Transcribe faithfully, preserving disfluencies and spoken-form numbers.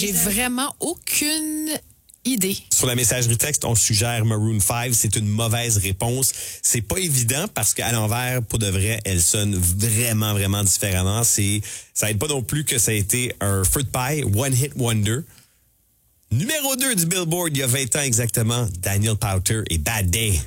J'ai vraiment aucune idée. Sur la messagerie texte, on suggère Maroon cinq. C'est une mauvaise réponse. C'est pas évident parce qu'à l'envers, pour de vrai, elle sonne vraiment, vraiment différemment. C'est, ça aide pas non plus que ça a été un Fruit Pie, One Hit Wonder. Numéro deux du Billboard, il y a vingt ans exactement, Daniel Powter et Bad Day.